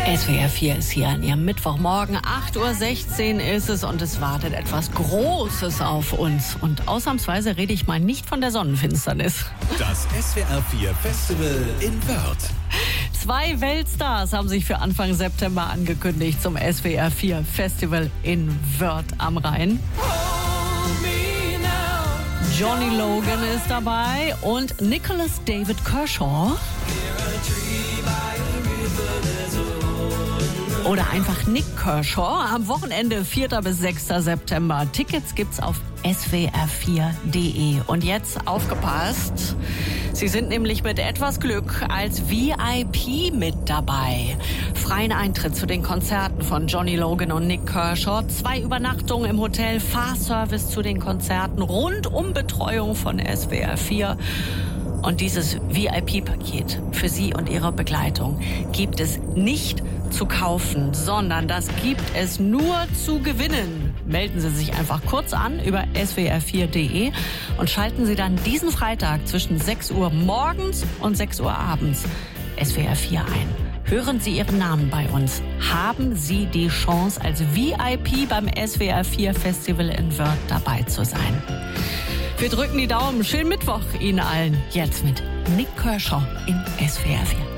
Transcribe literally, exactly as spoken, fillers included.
S W R vier ist hier an Ihrem Mittwochmorgen. acht Uhr sechzehn ist es und es wartet etwas Großes auf uns. Und ausnahmsweise rede ich mal nicht von der Sonnenfinsternis. Das S W R vier Festival in Wörth. Zwei Weltstars haben sich für Anfang September angekündigt zum S W R vier Festival in Wörth am Rhein. Johnny Logan ist dabei und Nicholas David Kershaw. Oder einfach Nick Kershaw. Am Wochenende vierten bis sechsten September. Tickets gibt's auf S W R vier Punkt de. Und jetzt aufgepasst. Sie sind nämlich mit etwas Glück als V I P mit dabei. Freien Eintritt zu den Konzerten von Johnny Logan und Nick Kershaw. Zwei Übernachtungen im Hotel, Fahrservice zu den Konzerten, Rundumbetreuung von S W R vier. Und dieses V I P-Paket für Sie und Ihre Begleitung gibt es nicht zu kaufen, sondern das gibt es nur zu gewinnen. Melden Sie sich einfach kurz an über S W R vier Punkt de und schalten Sie dann diesen Freitag zwischen sechs Uhr morgens und sechs Uhr abends S W R vier ein. Hören Sie Ihren Namen bei uns. Haben Sie die Chance, als V I P beim S W R vier Festival in Wörth dabei zu sein. Wir drücken die Daumen. Schönen Mittwoch Ihnen allen. Jetzt mit Nick Kershaw in S W R vier.